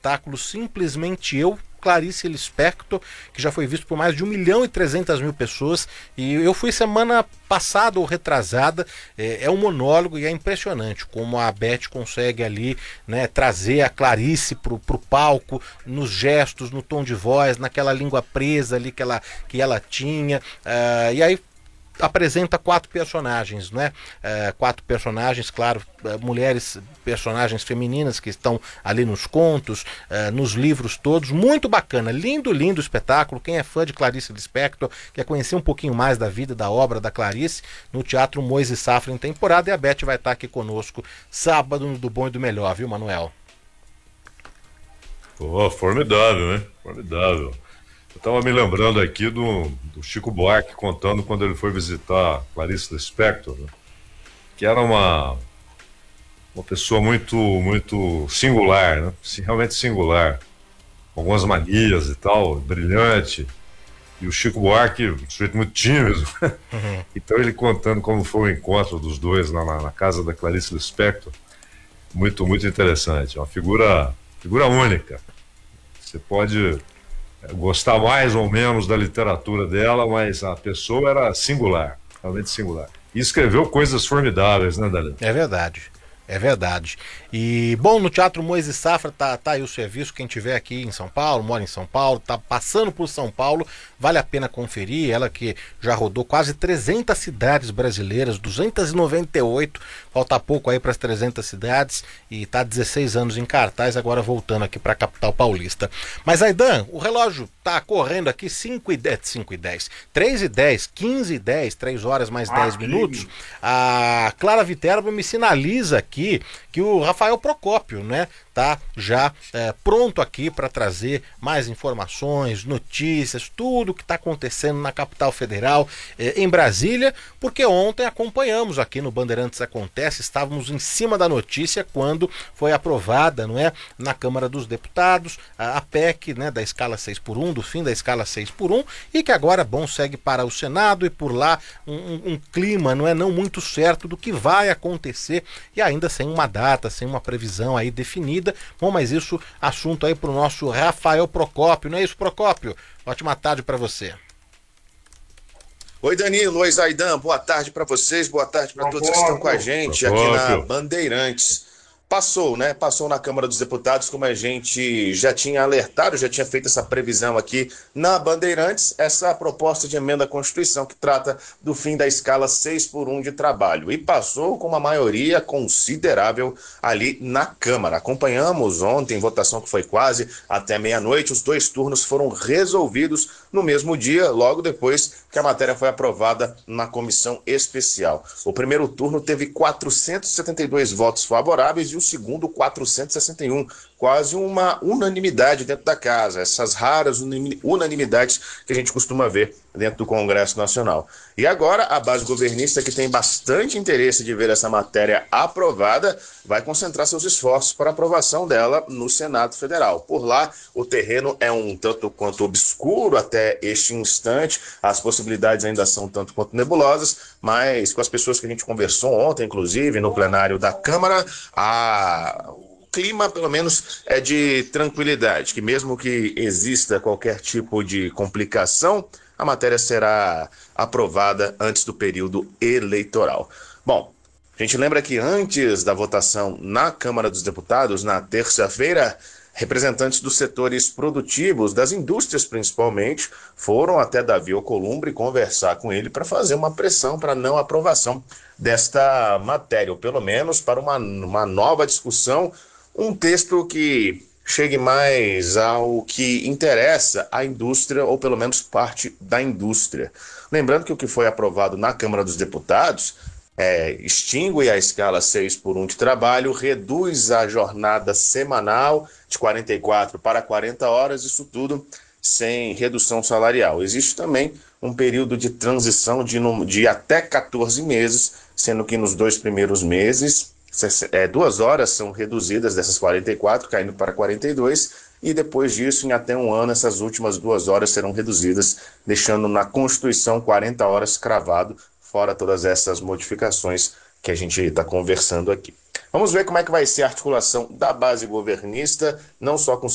espetáculo Simplesmente Eu, Clarice Lispector, que já foi visto por mais de 1.300.000 pessoas, e eu fui semana passada ou retrasada. É um monólogo e é impressionante como a Beth consegue ali, né, trazer a Clarice pro palco, nos gestos, no tom de voz, naquela língua presa ali que ela tinha, e aí apresenta 4 personagens, né? 4 personagens, claro, mulheres, personagens femininas que estão ali nos contos, nos livros todos. Muito bacana, lindo, lindo espetáculo. Quem é fã de Clarice Lispector, quer conhecer um pouquinho mais da vida, da obra da Clarice, no Teatro Moisés Safra em temporada, e a Beth vai estar aqui conosco sábado no Do Bom e do Melhor, viu, Manuel? Pô, formidável, hein? Formidável. Eu estava me lembrando aqui do Chico Buarque contando quando ele foi visitar Clarice Lispector, né? Que era uma pessoa muito singular, né? Realmente singular, com algumas manias e tal, brilhante. E o Chico Buarque, um sujeito muito tímido. Uhum. Então ele contando como foi o encontro dos dois na casa da Clarice Lispector, muito interessante. É uma figura única. Você pode gostar mais ou menos da literatura dela, mas a pessoa era singular, realmente singular. E escreveu coisas formidáveis, né, Dalila? É verdade. É verdade. E, bom, no Teatro Moisés Safra tá aí o serviço. Quem tiver aqui em São Paulo, mora em São Paulo, tá passando por São Paulo, vale a pena conferir. Ela que já rodou quase 300 cidades brasileiras, 298, falta pouco aí para as 300 cidades, e tá 16 anos em cartaz, agora voltando aqui para a capital paulista. Mas, Aidan, o relógio tá correndo aqui 5h10, 3h10, 15h10, 3 horas mais 10 minutos. A Clara Viterbo me sinaliza aqui que o Rafael Procópio, né, tá já pronto aqui para trazer mais informações, notícias, tudo que está acontecendo na capital federal, em Brasília, porque ontem acompanhamos aqui no Bandeirantes Acontece, estávamos em cima da notícia quando foi aprovada, não é, na Câmara dos Deputados, a PEC, né, da escala 6x1, do fim da escala 6x1, e que agora, bom, segue para o Senado, e por lá um clima, não muito certo do que vai acontecer, e ainda sem uma data, sem uma previsão aí definida. Bom, mas isso, assunto aí pro nosso Rafael Procópio, não é isso, Procópio? Ótima tarde para você. Oi, Danilo, oi, Zaidan, boa tarde para vocês, boa tarde para todos que estão com a gente aqui na Procópio. Bandeirantes. Passou, né? Passou na Câmara dos Deputados, como a gente já tinha alertado, já tinha feito essa previsão aqui na Bandeirantes, essa proposta de emenda à Constituição que trata do fim da escala 6x1 de trabalho. E passou com uma maioria considerável ali na Câmara. Acompanhamos ontem, votação que foi quase até meia-noite, os 2 turnos foram resolvidos no mesmo dia, logo depois que a matéria foi aprovada na comissão especial. O primeiro turno teve 472 votos favoráveis e o segundo 461, quase uma unanimidade dentro da casa, essas raras unanimidades que a gente costuma ver dentro do Congresso Nacional. E agora a base governista, que tem bastante interesse de ver essa matéria aprovada, vai concentrar seus esforços para a aprovação dela no Senado Federal. Por lá, o terreno é um tanto quanto obscuro até este instante, as possibilidades ainda são tanto quanto nebulosas, mas com as pessoas que a gente conversou ontem, inclusive, no plenário da Câmara, o clima, pelo menos, é de tranquilidade, que mesmo que exista qualquer tipo de complicação, a matéria será aprovada antes do período eleitoral. Bom, a gente lembra que antes da votação na Câmara dos Deputados, na terça-feira, representantes dos setores produtivos, das indústrias principalmente, foram até Davi Alcolumbre conversar com ele para fazer uma pressão para não aprovação desta matéria, ou pelo menos para uma nova discussão, um texto que chegue mais ao que interessa à indústria, ou pelo menos parte da indústria. Lembrando que o que foi aprovado na Câmara dos Deputados extingue a escala 6x1 de trabalho, reduz a jornada semanal de 44 para 40 horas, isso tudo sem redução salarial. Existe também um período de transição de até 14 meses, sendo que nos 2 primeiros meses 2 horas são reduzidas dessas 44, caindo para 42, e depois disso, em até 1 ano, essas últimas 2 horas serão reduzidas, deixando na Constituição 40 horas cravado, fora todas essas modificações que a gente está conversando aqui. Vamos ver como é que vai ser a articulação da base governista, não só com